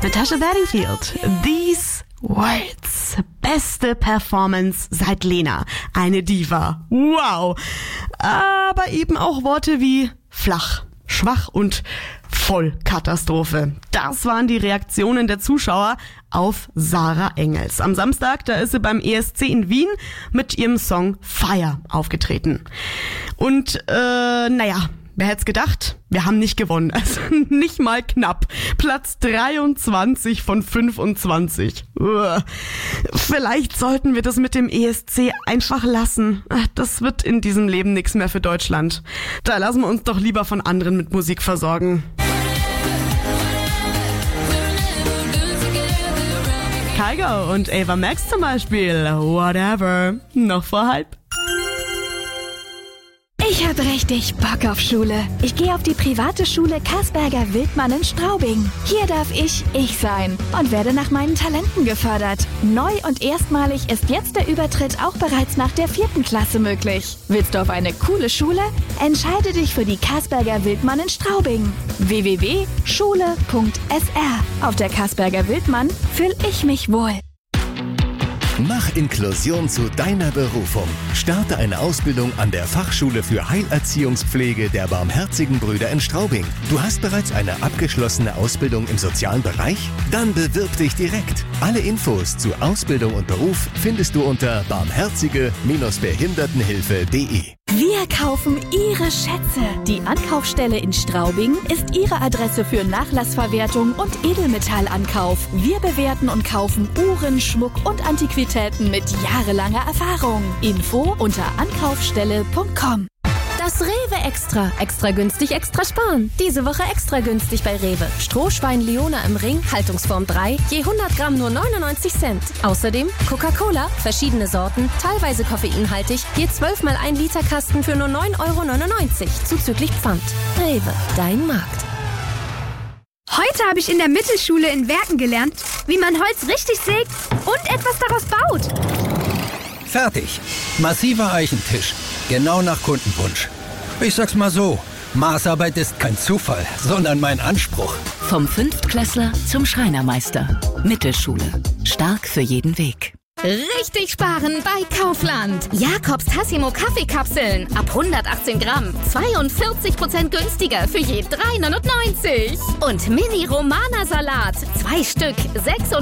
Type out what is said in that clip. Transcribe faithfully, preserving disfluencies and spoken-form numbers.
Natasha Bedingfield. These Words. Beste Performance seit Lena. Eine Diva. Wow. Aber eben auch Worte wie flach, schwach und Vollkatastrophe. Das waren die Reaktionen der Zuschauer auf Sarah Engels. Am Samstag, da ist sie beim E S C in Wien mit ihrem Song Fire aufgetreten. Und, äh, naja, wer hätte es gedacht? Wir haben nicht gewonnen. Also nicht mal knapp. Platz dreiundzwanzig von fünfundzwanzig. Uah. Vielleicht sollten wir das mit dem E S C einfach lassen. Das wird in diesem Leben nichts mehr für Deutschland. Da lassen wir uns doch lieber von anderen mit Musik versorgen. Kygo und Ava Max zum Beispiel. Whatever. Noch vor halb. Ich hab richtig Bock auf Schule. Ich gehe auf die private Schule Kasperger Wildmann in Straubing. Hier darf ich ich sein und werde nach meinen Talenten gefördert. Neu und erstmalig ist jetzt der Übertritt auch bereits nach der vierten Klasse möglich. Willst du auf eine coole Schule? Entscheide dich für die Kasperger Wildmann in Straubing. w w w punkt schule punkt s r. Auf der Kasperger Wildmann fühle ich mich wohl. Mach Inklusion zu deiner Berufung. Starte eine Ausbildung an der Fachschule für Heilerziehungspflege der Barmherzigen Brüder in Straubing. Du hast bereits eine abgeschlossene Ausbildung im sozialen Bereich? Dann bewirb dich direkt. Alle Infos zu Ausbildung und Beruf findest du unter barmherzige Behindertenhilfe punkt de. Wir kaufen Ihre Schätze. Die Ankaufsstelle in Straubing ist Ihre Adresse für Nachlassverwertung und Edelmetallankauf. Wir bewerten und kaufen Uhren, Schmuck und Antiquitäten mit jahrelanger Erfahrung. Info unter ankaufstelle punkt com. Das Rewe Extra. Extra günstig, extra sparen. Diese Woche extra günstig bei Rewe. Strohschwein Leona im Ring, Haltungsform drei, je hundert Gramm nur neunundneunzig Cent. Außerdem Coca-Cola, verschiedene Sorten, teilweise koffeinhaltig, je zwölf mal ein Liter Kasten für nur neun Euro neunundneunzig, zuzüglich Pfand. Rewe, dein Markt. Heute habe ich in der Mittelschule in Werken gelernt, wie man Holz richtig sägt und etwas daraus baut. Fertig. Massiver Eichentisch. Genau nach Kundenwunsch. Ich sag's mal so, Maßarbeit ist kein Zufall, sondern mein Anspruch. Vom Fünftklässler zum Schreinermeister. Mittelschule. Stark für jeden Weg. Richtig sparen bei Kaufland. Jakobs Tassimo Kaffeekapseln ab hundertachtzehn Gramm. zweiundvierzig Prozent günstiger für je drei neunundneunzig. Und Mini Romana Salat. Zwei Stück.